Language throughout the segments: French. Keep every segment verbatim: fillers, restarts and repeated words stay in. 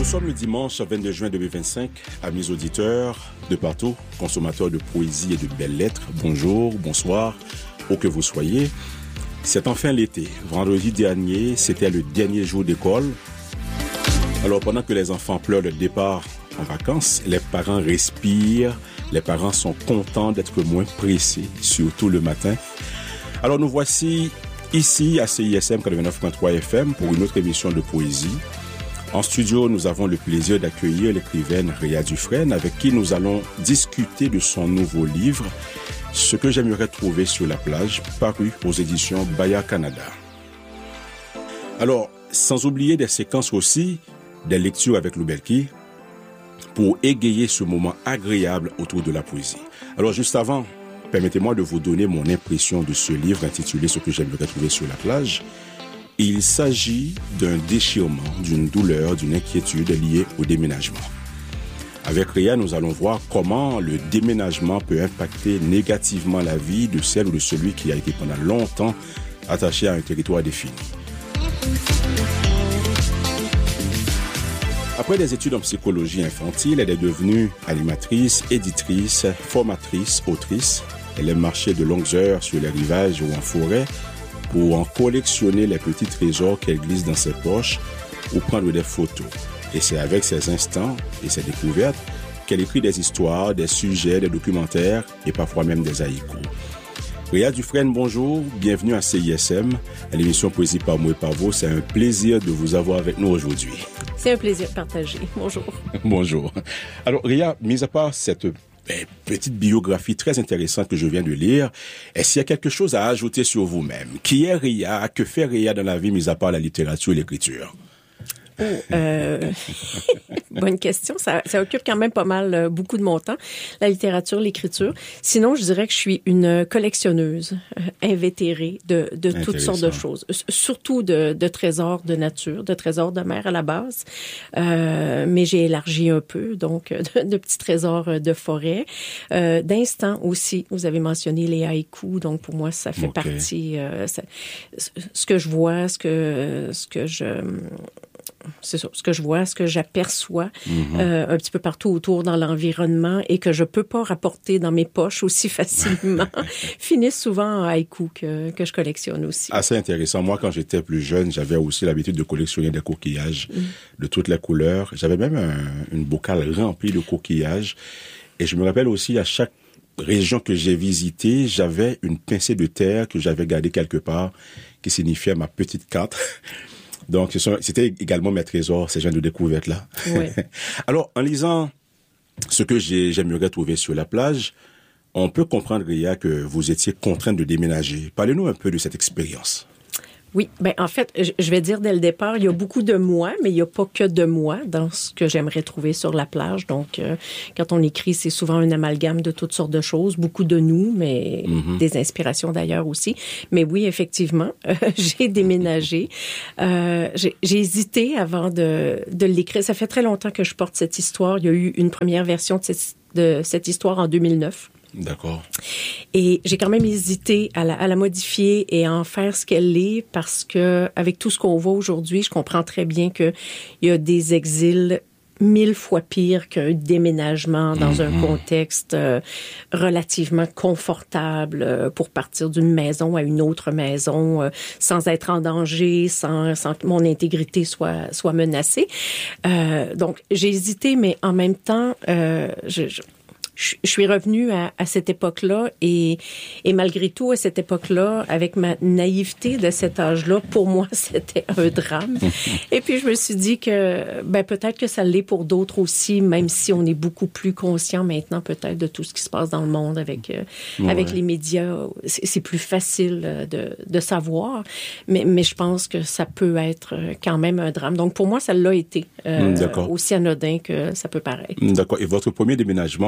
sommes le dimanche vingt-deux juin deux mille vingt-cinq. Amis auditeurs de partout, consommateurs de poésie et de belles lettres, bonjour, bonsoir, où que vous soyez. C'est enfin l'été. Vendredi dernier, c'était le dernier jour d'école. Alors pendant que les enfants pleurent le départ en vacances, les parents respirent, les parents sont contents d'être moins pressés, surtout le matin. Alors nous voici ici à C I S M quatre-vingt-neuf point trois F M pour une autre émission de poésie. En studio, nous avons le plaisir d'accueillir l'écrivaine Réa Dufresne avec qui nous allons discuter de son nouveau livre « Ce que j'aimerais trouver sur la plage » paru aux éditions Bayard Canada. Alors, sans oublier des séquences aussi, des lectures avec Loubelki pour égayer ce moment agréable autour de la poésie. Alors juste avant, permettez-moi de vous donner mon impression de ce livre intitulé « Ce que j'aimerais trouver sur la plage ». Il s'agit d'un déchirement, d'une douleur, d'une inquiétude liée au déménagement. Avec Réa, nous allons voir comment le déménagement peut impacter négativement la vie de celle ou de celui qui a été pendant longtemps attaché à un territoire défini. Après des études en psychologie infantile, elle est devenue animatrice, éditrice, formatrice, autrice. Elle aime marcher de longues heures sur les rivages ou en forêt pour en collectionner les petits trésors qu'elle glisse dans ses poches ou prendre des photos. Et c'est avec ces instants et ces découvertes qu'elle écrit des histoires, des sujets, des documentaires et parfois même des haïkus. Réa Dufresne, bonjour, bienvenue à C I S M, à l'émission Poésie par mots et par vous. C'est un plaisir de vous avoir avec nous aujourd'hui. C'est un plaisir partagé. Bonjour. Bonjour. Alors Réa, mis à part cette petite biographie très intéressante que je viens de lire, est-ce qu'il y a quelque chose à ajouter sur vous-même? Qui est Réa? Que fait Réa dans la vie, mis à part la littérature et l'écriture? Oh, euh... Bonne question. Ça, ça occupe quand même pas mal, euh, beaucoup de mon temps, la littérature, l'écriture. Sinon, je dirais que je suis une collectionneuse euh, invétérée de, de toutes sortes de choses. S- surtout de, de trésors de nature, de trésors de mer à la base. Euh, mais j'ai élargi un peu, donc de, de petits trésors de forêt. Euh, d'instants aussi. Vous avez mentionné les haïkus, donc pour moi, ça fait okay. partie... Euh, ça, ce que je vois, ce que, ce que je... C'est ça, ce que je vois, ce que j'aperçois mm-hmm. euh, un petit peu partout autour dans l'environnement et que je peux pas rapporter dans mes poches aussi facilement, finissent souvent en haïku que, que je collectionne aussi. Assez intéressant. Moi, quand j'étais plus jeune, j'avais aussi l'habitude de collectionner des coquillages mm. de toutes les couleurs. J'avais même un, une bocale remplie de coquillages. Et je me rappelle aussi, à chaque région que j'ai visitée, j'avais une pincée de terre que j'avais gardée quelque part, qui signifiait ma petite carte. Donc, ce sont, c'était également mes trésors, ces genres de découvertes-là. Oui. Alors, en lisant ce que j'ai, j'aimerais trouver sur la plage, on peut comprendre, Réa, que vous étiez contrainte de déménager. Parlez-nous un peu de cette expérience. Oui, ben en fait, je vais dire dès le départ, il y a beaucoup de moi, mais il n'y a pas que de moi dans ce que j'aimerais trouver sur la plage. Donc, euh, quand on écrit, c'est souvent un amalgame de toutes sortes de choses, beaucoup de nous, mais mm-hmm. des inspirations d'ailleurs aussi. Mais oui, effectivement, euh, j'ai déménagé. Euh, j'ai, j'ai hésité avant de, de l'écrire. Ça fait très longtemps que je porte cette histoire. Il y a eu une première version de cette, de cette histoire en deux mille neuf. D'accord. Et j'ai quand même hésité à la, à la modifier et à en faire ce qu'elle est parce que, avec tout ce qu'on voit aujourd'hui, je comprends très bien qu'il y a des exils mille fois pires qu'un déménagement dans mm-hmm. un contexte euh, relativement confortable euh, pour partir d'une maison à une autre maison euh, sans être en danger, sans, sans que mon intégrité soit, soit menacée. Euh, donc, j'ai hésité, mais en même temps, euh, je... je Je suis revenue à, à cette époque-là et, et malgré tout, à cette époque-là, avec ma naïveté de cet âge-là, pour moi, c'était un drame. Et puis, je me suis dit que ben peut-être que ça l'est pour d'autres aussi, même si on est beaucoup plus conscient maintenant peut-être de tout ce qui se passe dans le monde avec, euh, ouais. avec les médias. C'est, c'est plus facile de, de savoir, mais, mais je pense que ça peut être quand même un drame. Donc, pour moi, ça l'a été, euh, aussi anodin que ça peut paraître. D'accord. Et votre premier déménagement, vous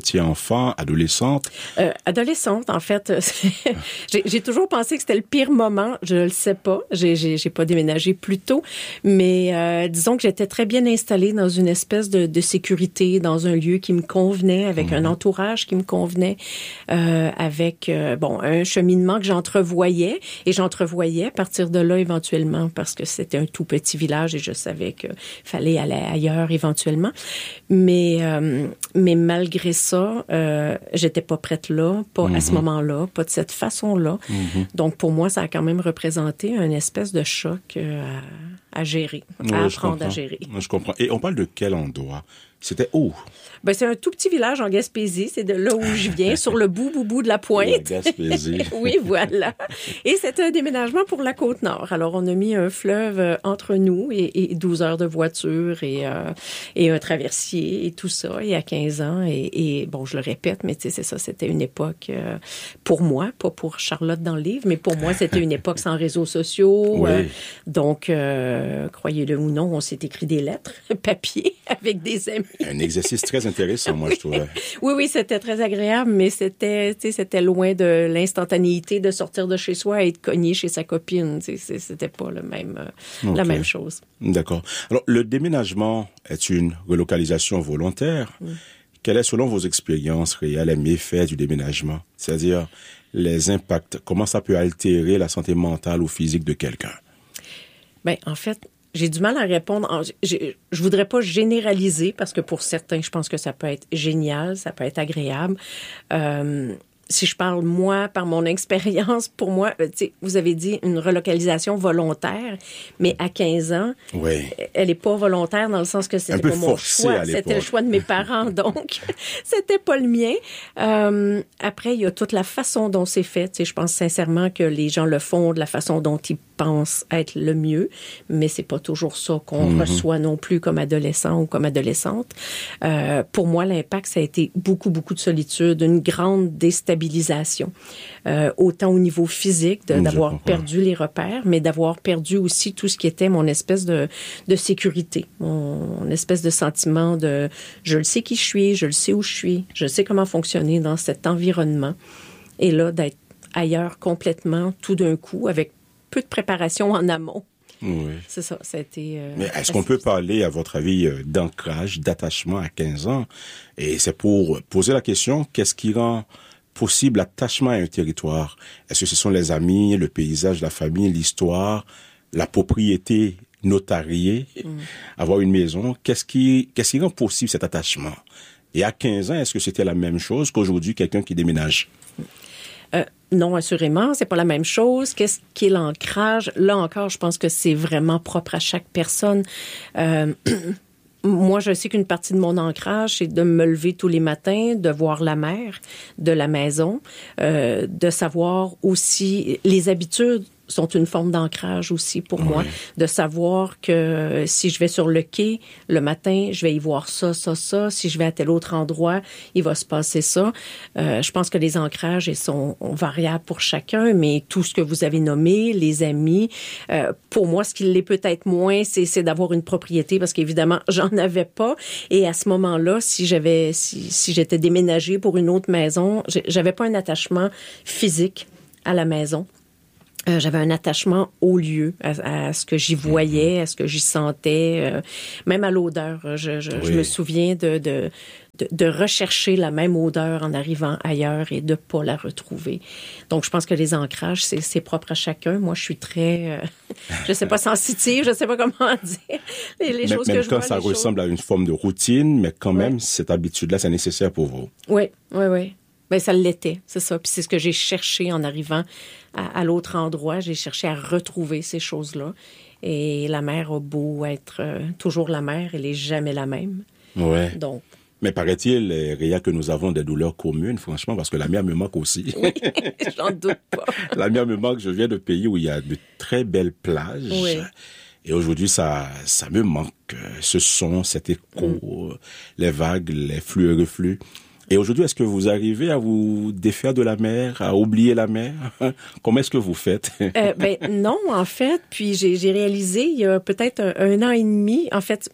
étiez enfant, adolescente? Euh, adolescente, en fait. j'ai, j'ai toujours pensé que c'était le pire moment. Je le sais pas. J'ai, j'ai, j'ai pas déménagé plus tôt. Mais euh, disons que j'étais très bien installée dans une espèce de, de sécurité, dans un lieu qui me convenait, avec mmh. un entourage qui me convenait, euh, avec euh, bon un cheminement que j'entrevoyais. Et j'entrevoyais à partir de là éventuellement, parce que c'était un tout petit village et je savais qu'il fallait aller ailleurs éventuellement. Mais, euh, mais malgré ça, euh, j'étais pas prête là, pas mm-hmm. à ce moment-là, pas de cette façon-là. Mm-hmm. Donc, pour moi, ça a quand même représenté une espèce de choc euh, à, à gérer, oui, à apprendre à gérer. Je comprends. Et on parle de quel endroit? C'était où? Ben, c'est un tout petit village en Gaspésie. C'est de là où je viens, sur le bout, bout, bout de la pointe. La Gaspésie. Oui, voilà. Et c'était un déménagement pour la Côte-Nord. Alors, on a mis un fleuve entre nous et, et douze heures de voiture et, euh, et un traversier et tout ça. Et à quinze ans, et, et bon, je le répète, mais tu sais, c'est ça, c'était une époque euh, pour moi, pas pour Charlotte dans le livre, mais pour moi, c'était une époque sans réseaux sociaux. Oui. Euh, donc, euh, croyez-le ou non, on s'est écrit des lettres, papier, avec des amis. Un exercice très intéressant, moi, je trouvais. Oui, oui, c'était très agréable, mais c'était, tu sais, c'était loin de l'instantanéité de sortir de chez soi et être cogné chez sa copine. Tu sais, c'était pas le même, okay. la même chose. D'accord. Alors, le déménagement est une relocalisation volontaire. Mm. Quelles est, selon vos expériences réelles, les méfaits du déménagement? C'est-à-dire, les impacts, comment ça peut altérer la santé mentale ou physique de quelqu'un? Ben, en fait, j'ai du mal à répondre. En, je, je voudrais pas généraliser parce que pour certains, je pense que ça peut être génial, ça peut être agréable. Euh, si je parle, moi, par mon expérience, pour moi, tu sais, vous avez dit une relocalisation volontaire, mais à quinze ans, oui. elle est pas volontaire dans le sens que c'était pas mon choix. C'était le choix de mes parents, donc c'était pas le mien. Euh, après, il y a toute la façon dont c'est fait. Tu sais, je pense sincèrement que les gens le font de la façon dont ils pensent être le mieux, mais c'est pas toujours ça qu'on mm-hmm. reçoit non plus comme adolescent ou comme adolescente. Euh, pour moi, l'impact, ça a été beaucoup, beaucoup de solitude, une grande déstabilisation, euh, autant au niveau physique, de, d'avoir perdu les repères, mais d'avoir perdu aussi tout ce qui était mon espèce de, de sécurité, mon, mon espèce de sentiment de je le sais qui je suis, je le sais où je suis, je sais comment fonctionner dans cet environnement. Et là, d'être ailleurs complètement, tout d'un coup, avec peu de préparation en amont. Oui. C'est ça, ça a été... Euh, Mais est-ce qu'on peut parler, à votre avis, d'ancrage, d'attachement à quinze ans? Et c'est pour poser la question, qu'est-ce qui rend possible l'attachement à un territoire? Est-ce que ce sont les amis, le paysage, la famille, l'histoire, la propriété notariée, mm. avoir une maison? Qu'est-ce qui, qu'est-ce qui rend possible cet attachement? Et à quinze ans, est-ce que c'était la même chose qu'aujourd'hui, quelqu'un qui déménage? Euh, non, assurément, c'est pas la même chose. Qu'est-ce qui est l'ancrage? Là encore, je pense que c'est vraiment propre à chaque personne. Euh, moi, je sais qu'une partie de mon ancrage, c'est de me lever tous les matins, de voir la mer de la maison, euh, de savoir aussi les habitudes sont une forme d'ancrage aussi pour oui. moi, de savoir que si je vais sur le quai le matin, je vais y voir ça, ça, ça. Si je vais à tel autre endroit, il va se passer ça. Euh, je pense que les ancrages ils sont variables pour chacun, mais tout ce que vous avez nommé, les amis, euh, pour moi, ce qui l'est peut-être moins, c'est, c'est d'avoir une propriété parce qu'évidemment, j'en avais pas. Et à ce moment-là, si j'avais, si, si j'étais déménagée pour une autre maison, j'avais pas un attachement physique à la maison. Euh, j'avais un attachement au lieu, à, à ce que j'y voyais, à ce que j'y sentais, euh, même à l'odeur. Je, je, oui. je me souviens de, de, de, de rechercher la même odeur en arrivant ailleurs et de pas la retrouver. Donc, je pense que les ancrages, c'est, c'est propre à chacun. Moi, je suis très, euh, je sais pas, sensitive, je sais pas comment dire. Les, les mais, choses même que je quand vois, ça les ressemble choses... à une forme de routine, mais quand ouais. même, cette habitude-là, c'est nécessaire pour vous. Oui, oui, oui. Ben ça l'était, c'est ça. Puis c'est ce que j'ai cherché en arrivant à, à l'autre endroit. J'ai cherché à retrouver ces choses-là. Et la mer a beau être euh, toujours la mer, elle est jamais la même. Ouais. Donc. Mais paraît-il, Réa, que nous avons des douleurs communes, franchement, parce que la mienne me manque aussi. Oui, j'en doute pas. La mienne me manque. Je viens de pays où il y a de très belles plages. Oui. Et aujourd'hui, ça, ça me manque. Ce son, cet écho, mm. les vagues, les flux et reflux. Et aujourd'hui, est-ce que vous arrivez à vous défaire de la mer, à oublier la mer? Comment est-ce que vous faites? euh, ben non, en fait. Puis j'ai, j'ai réalisé il y a peut-être un, un an et demi, en fait,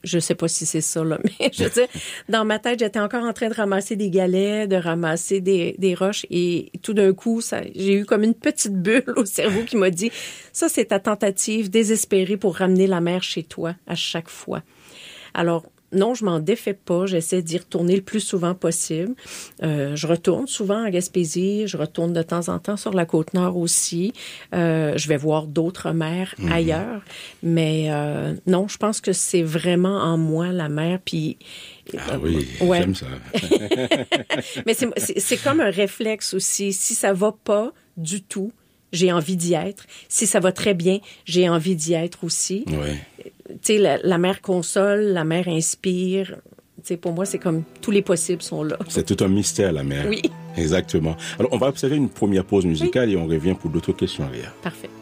je sais pas si c'est ça, là, mais je veux dire, dans ma tête, j'étais encore en train de ramasser des galets, de ramasser des, des roches, et tout d'un coup, ça, j'ai eu comme une petite bulle au cerveau qui m'a dit, ça, c'est ta tentative désespérée pour ramener la mer chez toi à chaque fois. Alors, non, je m'en défais pas. J'essaie d'y retourner le plus souvent possible. Euh, je retourne souvent à Gaspésie. Je retourne de temps en temps sur la Côte-Nord aussi. Euh, je vais voir d'autres mers mm-hmm. ailleurs. Mais euh, non, je pense que c'est vraiment en moi, la mer. Puis, ah oui, ouais. J'aime ça. Mais c'est, c'est, c'est comme un réflexe aussi. Si ça va pas du tout, j'ai envie d'y être. Si ça va très bien, j'ai envie d'y être aussi. Ouais. Tu sais, la, la mer console, la mer inspire. Tu sais, pour moi, c'est comme tous les possibles sont là. C'est tout un mystère, la mer. Oui. Exactement. Alors, on va observer une première pause musicale oui. et on revient pour d'autres questions, Léa. Parfait.